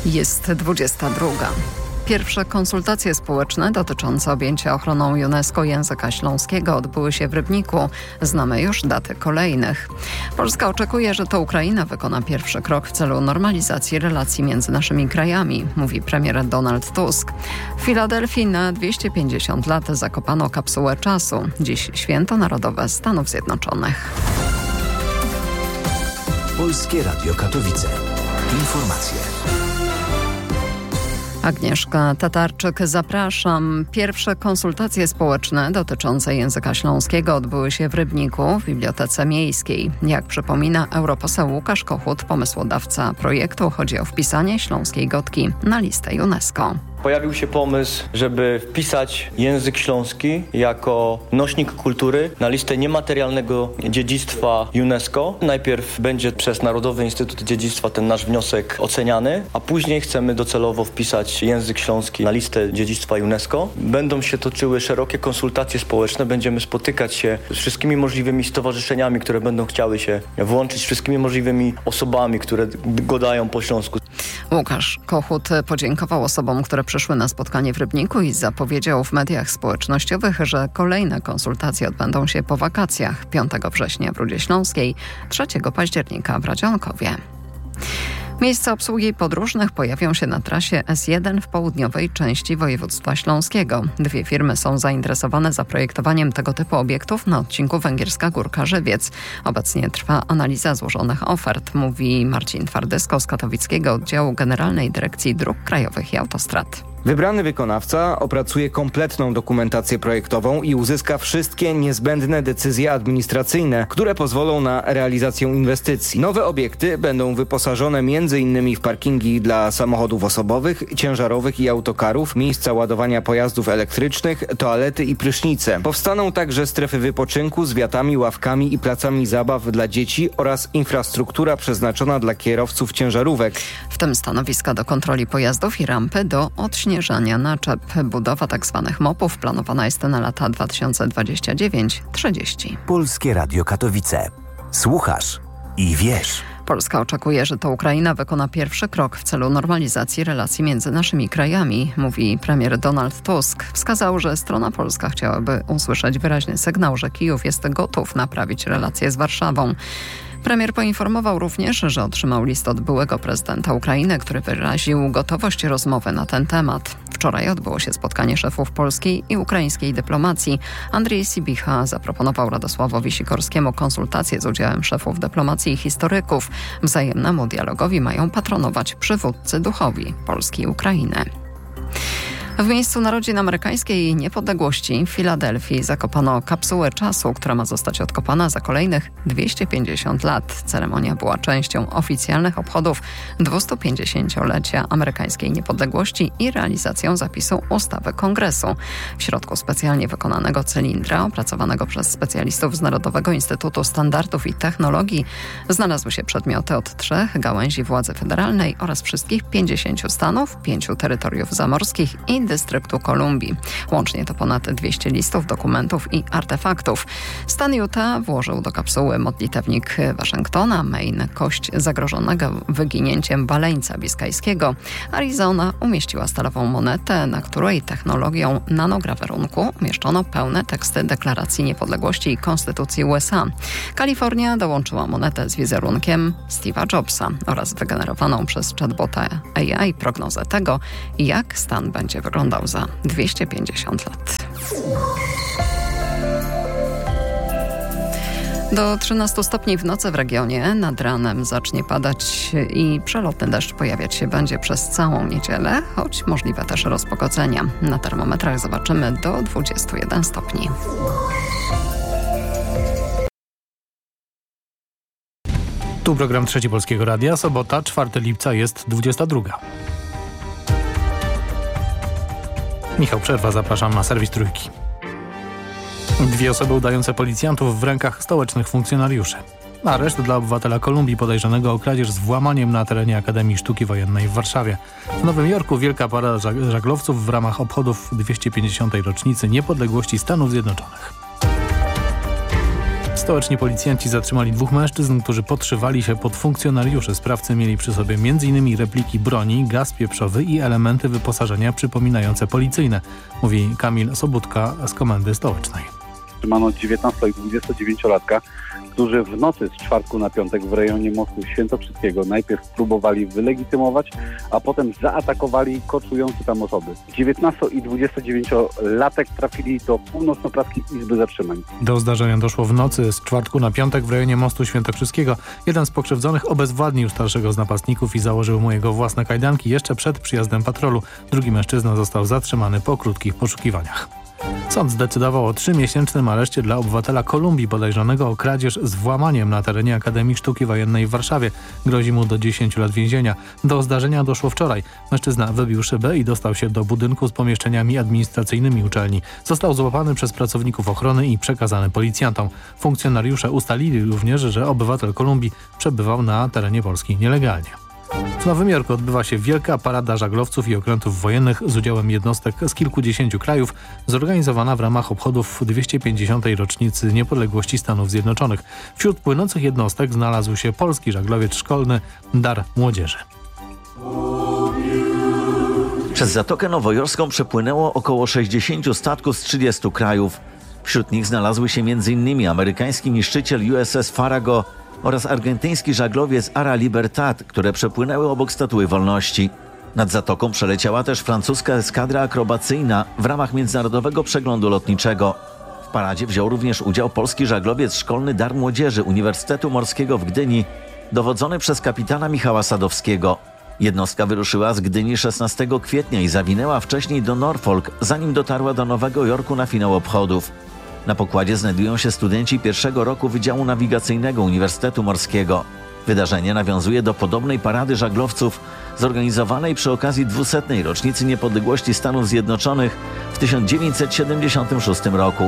Jest 22. Pierwsze konsultacje społeczne dotyczące objęcia ochroną UNESCO języka śląskiego odbyły się w Rybniku. Znamy już daty kolejnych. Polska oczekuje, że to Ukraina wykona pierwszy krok w celu normalizacji relacji między naszymi krajami, mówi premier Donald Tusk. W Filadelfii na 250 lat zakopano kapsułę czasu. Dziś Święto Narodowe Stanów Zjednoczonych. Polskie Radio Katowice. Informacje. Agnieszka Tatarczyk, zapraszam. Pierwsze konsultacje społeczne dotyczące języka śląskiego odbyły się w Rybniku w Bibliotece Miejskiej. Jak przypomina europoseł Łukasz Kochut, pomysłodawca projektu, chodzi o wpisanie śląskiej gotki na listę UNESCO. Pojawił się pomysł, żeby wpisać język śląski jako nośnik kultury na listę niematerialnego dziedzictwa UNESCO. Najpierw będzie przez Narodowy Instytut Dziedzictwa ten nasz wniosek oceniany, a później chcemy docelowo wpisać język śląski na listę dziedzictwa UNESCO. Będą się toczyły szerokie konsultacje społeczne, będziemy spotykać się z wszystkimi możliwymi stowarzyszeniami, które będą chciały się włączyć, z wszystkimi możliwymi osobami, które gadają po śląsku. Łukasz Kochut podziękował osobom, które przyszły na spotkanie w Rybniku i zapowiedział w mediach społecznościowych, że kolejne konsultacje odbędą się po wakacjach 5 września w Rudzie Śląskiej, 3 października w Radzionkowie. Miejsca obsługi podróżnych pojawią się na trasie S1 w południowej części województwa śląskiego. 2 firmy są zainteresowane zaprojektowaniem tego typu obiektów na odcinku Węgierska Górka-Żywiec. Obecnie trwa analiza złożonych ofert, mówi Marcin Twardysko z katowickiego oddziału Generalnej Dyrekcji Dróg Krajowych i Autostrad. Wybrany wykonawca opracuje kompletną dokumentację projektową i uzyska wszystkie niezbędne decyzje administracyjne, które pozwolą na realizację inwestycji. Nowe obiekty będą wyposażone m.in. w parkingi dla samochodów osobowych, ciężarowych i autokarów, miejsca ładowania pojazdów elektrycznych, toalety i prysznice. Powstaną także strefy wypoczynku z wiatami, ławkami i placami zabaw dla dzieci oraz infrastruktura przeznaczona dla kierowców ciężarówek. W tym stanowiska do kontroli pojazdów i rampy do odśnieżania naczep. Budowa tzw. MOP-ów planowana jest na lata 2029-30. Polskie Radio Katowice. Słuchasz i wiesz. Polska oczekuje, że to Ukraina wykona pierwszy krok w celu normalizacji relacji między naszymi krajami, mówi premier Donald Tusk. Wskazał, że strona polska chciałaby usłyszeć wyraźny sygnał, że Kijów jest gotów naprawić relacje z Warszawą. Premier poinformował również, że otrzymał list od byłego prezydenta Ukrainy, który wyraził gotowość rozmowy na ten temat. Wczoraj odbyło się spotkanie szefów polskiej i ukraińskiej dyplomacji. Andrzej Sibicha zaproponował Radosławowi Sikorskiemu konsultacje z udziałem szefów dyplomacji i historyków. Wzajemnemu dialogowi mają patronować przywódcy duchowi Polski i Ukrainy. W miejscu narodzin amerykańskiej niepodległości w Filadelfii zakopano kapsułę czasu, która ma zostać odkopana za kolejnych 250 lat. Ceremonia była częścią oficjalnych obchodów 250-lecia amerykańskiej niepodległości i realizacją zapisu ustawy Kongresu. W środku specjalnie wykonanego cylindra, opracowanego przez specjalistów z Narodowego Instytutu Standardów i Technologii, znalazły się przedmioty od 3 gałęzi władzy federalnej oraz wszystkich 50 stanów, 5 terytoriów zamorskich i dystryktu Kolumbii. Łącznie to ponad 200 listów, dokumentów i artefaktów. Stan Utah włożył do kapsuły modlitewnik Waszyngtona, Maine kość zagrożonego wyginięciem baleńca biskajskiego. Arizona umieściła stalową monetę, na której technologią nanograwerunku umieszczono pełne teksty Deklaracji Niepodległości i Konstytucji USA. Kalifornia dołączyła monetę z wizerunkiem Steve'a Jobsa oraz wygenerowaną przez chatbota AI prognozę tego, jak stan będzie wyglądał za 250 lat. Do 13 stopni w nocy w regionie. Nad ranem zacznie padać i przelotny deszcz pojawiać się będzie przez całą niedzielę, choć możliwe też rozpogodzenia. Na termometrach zobaczymy do 21 stopni. Tu program Trzeci Polskiego Radia. Sobota, 4 lipca jest 22. Michał Przerwa, zapraszam na serwis Trójki. 2 osoby udające policjantów w rękach stołecznych funkcjonariuszy. Areszt dla obywatela Kolumbii podejrzanego o kradzież z włamaniem na terenie Akademii Sztuki Wojennej w Warszawie. W Nowym Jorku wielka parada żaglowców w ramach obchodów 250. rocznicy niepodległości Stanów Zjednoczonych. Stołeczni policjanci zatrzymali 2 mężczyzn, którzy podszywali się pod funkcjonariuszy. Sprawcy mieli przy sobie m.in. repliki broni, gaz pieprzowy i elementy wyposażenia przypominające policyjne, mówi Kamil Sobutka z Komendy Stołecznej. Trzymano 19 i 29-latka, którzy w nocy z czwartku na piątek w rejonie mostu Świętokrzyskiego najpierw próbowali wylegitymować, a potem zaatakowali koczujące tam osoby. 19 i 29-latek trafili do Północno-Praskiej Izby Zatrzymań. Do zdarzenia doszło w nocy z czwartku na piątek w rejonie mostu Świętokrzyskiego. Jeden z pokrzywdzonych obezwładnił starszego z napastników i założył mu jego własne kajdanki jeszcze przed przyjazdem patrolu. Drugi mężczyzna został zatrzymany po krótkich poszukiwaniach. Sąd zdecydował o 3-miesięcznym areszcie dla obywatela Kolumbii podejrzanego o kradzież z włamaniem na terenie Akademii Sztuki Wojennej w Warszawie. Grozi mu do 10 lat więzienia. Do zdarzenia doszło wczoraj. Mężczyzna wybił szybę i dostał się do budynku z pomieszczeniami administracyjnymi uczelni. Został złapany przez pracowników ochrony i przekazany policjantom. Funkcjonariusze ustalili również, że obywatel Kolumbii przebywał na terenie Polski nielegalnie. W Nowym Jorku odbywa się wielka parada żaglowców i okrętów wojennych z udziałem jednostek z kilkudziesięciu krajów, zorganizowana w ramach obchodów 250. rocznicy niepodległości Stanów Zjednoczonych. Wśród płynących jednostek znalazł się polski żaglowiec szkolny Dar Młodzieży. Przez Zatokę Nowojorską przepłynęło około 60 statków z 30 krajów. Wśród nich znalazły się m.in. amerykański niszczyciel USS Farrago oraz argentyński żaglowiec Ara Libertad, które przepłynęły obok Statuły Wolności. Nad zatoką przeleciała też francuska eskadra akrobacyjna w ramach międzynarodowego przeglądu lotniczego. W paradzie wziął również udział polski żaglowiec szkolny Dar Młodzieży Uniwersytetu Morskiego w Gdyni, dowodzony przez kapitana Michała Sadowskiego. Jednostka wyruszyła z Gdyni 16 kwietnia i zawinęła wcześniej do Norfolk, zanim dotarła do Nowego Jorku na finał obchodów. Na pokładzie znajdują się studenci pierwszego roku Wydziału Nawigacyjnego Uniwersytetu Morskiego. Wydarzenie nawiązuje do podobnej parady żaglowców zorganizowanej przy okazji 200. rocznicy niepodległości Stanów Zjednoczonych w 1976 roku.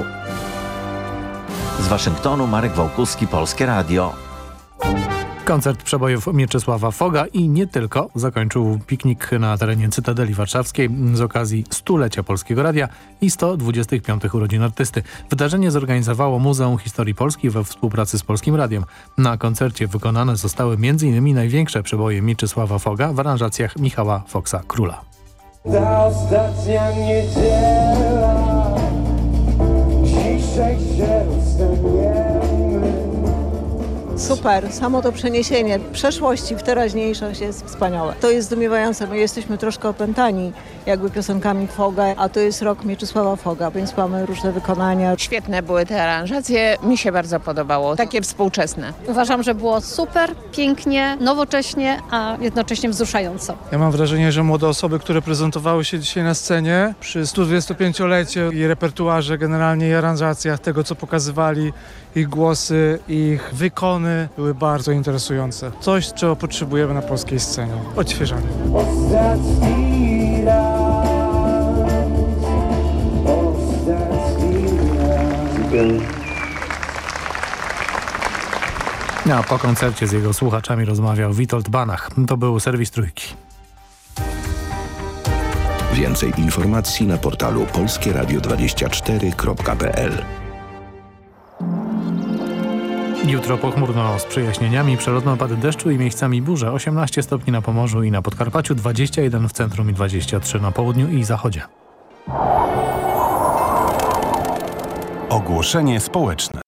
Z Waszyngtonu Marek Wałkuski, Polskie Radio. Koncert przebojów Mieczysława Foga i nie tylko zakończył piknik na terenie Cytadeli Warszawskiej z okazji 100-lecia Polskiego Radia i 125. urodzin artysty. Wydarzenie zorganizowało Muzeum Historii Polski we współpracy z Polskim Radiem. Na koncercie wykonane zostały m.in. największe przeboje Mieczysława Foga w aranżacjach Michała Foxa Króla. Ta ostatnia niedziela, dzisiaj się rozstaniemy. Super, samo to przeniesienie przeszłości w teraźniejszość jest wspaniałe. To jest zdumiewające, my jesteśmy troszkę opętani jakby piosenkami Foga, a to jest rok Mieczysława Foga, więc mamy różne wykonania. Świetne były te aranżacje, mi się bardzo podobało, takie współczesne. Uważam, że było super, pięknie, nowocześnie, a jednocześnie wzruszająco. Ja mam wrażenie, że młode osoby, które prezentowały się dzisiaj na scenie przy 125-leciu i repertuarze generalnie i aranżacjach tego, co pokazywali, ich głosy, ich wykony były bardzo interesujące. Coś, czego potrzebujemy na polskiej scenie. Odświeżanie. Ostatni raz. A po koncercie z jego słuchaczami rozmawiał Witold Banach. To był serwis Trójki. Więcej informacji na portalu polskieradio24.pl. Jutro pochmurno z przejaśnieniami, przelotne opady deszczu i miejscami burze. 18 stopni na Pomorzu i na Podkarpaciu, 21 w centrum i 23 na południu i zachodzie. Ogłoszenie społeczne.